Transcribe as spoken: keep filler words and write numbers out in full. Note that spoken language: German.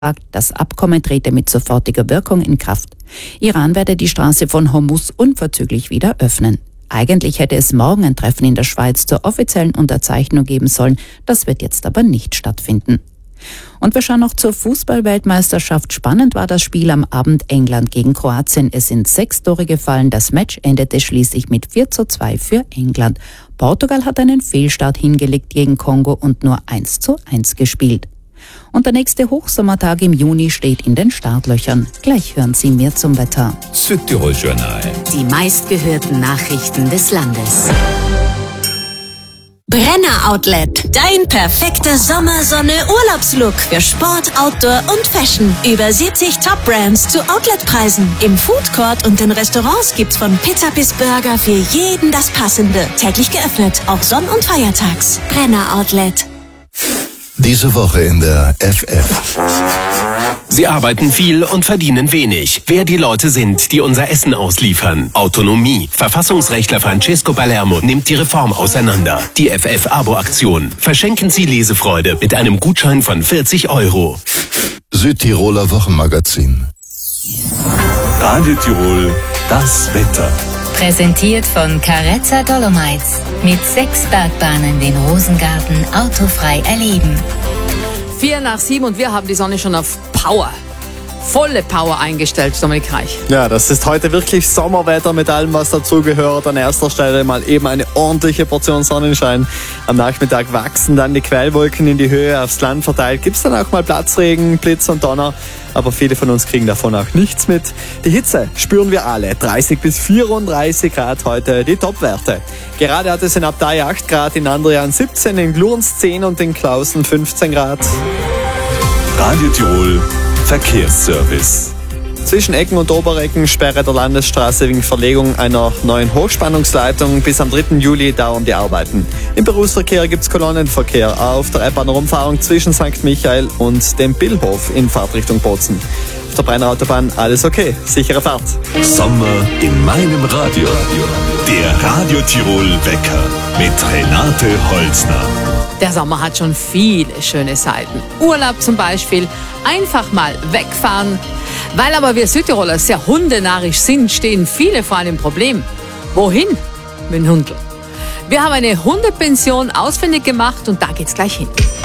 das Abkommen trete mit sofortiger Wirkung in Kraft. Iran werde die Straße von Hormuz unverzüglich wieder öffnen. Eigentlich hätte es morgen ein Treffen in der Schweiz zur offiziellen Unterzeichnung geben sollen. Das wird jetzt aber nicht stattfinden. Und wir schauen noch zur Fußball-Weltmeisterschaft. Spannend war das Spiel am Abend England gegen Kroatien. Es sind sechs Tore gefallen. Das Match endete schließlich mit vier zu zwei für England. Portugal hat einen Fehlstart hingelegt gegen Kongo und nur eins zu eins gespielt. Und der nächste Hochsommertag im Juni steht in den Startlöchern. Gleich hören Sie mehr zum Wetter. Südtirol Journal. Die meistgehörten Nachrichten des Landes. Brenner Outlet. Dein perfekter Sommersonne-Urlaubslook für Sport, Outdoor und Fashion. Über siebzig Top-Brands zu Outletpreisen. Im Foodcourt und den Restaurants gibt's von Pizza bis Burger für jeden das Passende. Täglich geöffnet, auch Sonn- und Feiertags. Brenner Outlet. Diese Woche in der F F. Sie arbeiten viel und verdienen wenig. Wer die Leute sind, die unser Essen ausliefern. Autonomie. Verfassungsrechtler Francesco Palermo nimmt die Reform auseinander. Die F F-Abo-Aktion. Verschenken Sie Lesefreude mit einem Gutschein von vierzig Euro. Südtiroler Wochenmagazin. Radio Tirol, das Wetter. Präsentiert von Carezza Dolomites. Mit sechs Bergbahnen den Rosengarten autofrei erleben. Vier nach sieben und wir haben die Sonne schon auf Power. Volle Power eingestellt, Dominik Reich. Ja, das ist heute wirklich Sommerwetter mit allem, was dazugehört. An erster Stelle mal eben eine ordentliche Portion Sonnenschein. Am Nachmittag wachsen dann die Quellwolken in die Höhe. Aufs Land verteilt gibt es dann auch mal Platzregen, Blitz und Donner. Aber viele von uns kriegen davon auch nichts mit. Die Hitze spüren wir alle. dreißig bis vierunddreißig Grad heute die Topwerte. Gerade hat es in Abtei acht Grad, in Andrian siebzehn, in Glurns zehn und in Klausen fünfzehn Grad. Radio Tirol Verkehrsservice. Zwischen Ecken und Oberecken Sperre der Landesstraße wegen Verlegung einer neuen Hochspannungsleitung. Bis am dritten Juli dauern die Arbeiten. Im Berufsverkehr gibt es Kolonnenverkehr auf der Reeperbahner Umfahrung zwischen Sankt Michael und dem Billhof in Fahrtrichtung Bozen. Auf der Brenner Autobahn alles okay, sichere Fahrt. Sommer in meinem Radio. Der Radio Tirol Wecker mit Renate Holzner. Der Sommer hat schon viele schöne Seiten. Urlaub zum Beispiel, einfach mal wegfahren. Weil aber wir Südtiroler sehr hundenarrisch sind, stehen viele vor einem Problem. Wohin mit dem Hundl? Wir haben eine Hundepension ausfindig gemacht und da geht's gleich hin.